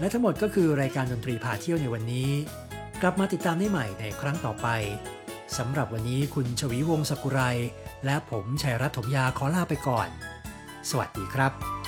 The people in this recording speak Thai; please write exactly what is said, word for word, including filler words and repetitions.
และทั้งหมดก็คือรายการดนตรีพาเที่ยวในวันนี้กลับมาติดตามได้ใหม่ในครั้งต่อไปสำหรับวันนี้คุณชวีวงศ์สกุไรและผมชัยรัตน์ถมยาขอลาไปก่อนสวัสดีครับ